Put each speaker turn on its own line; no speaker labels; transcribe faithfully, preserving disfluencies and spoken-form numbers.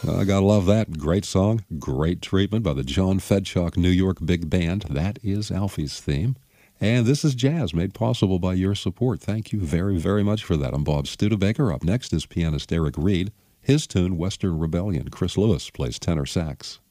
I gotta love that. Great song, great treatment by the John Fedchalk New York Big Band. That is Alfie's theme. And this is Jazz, made possible by your support. Thank you very, very much for that. I'm Bob Studebaker. Up next is pianist Eric Reed. His tune, Western Rebellion. Chris Lewis plays tenor sax.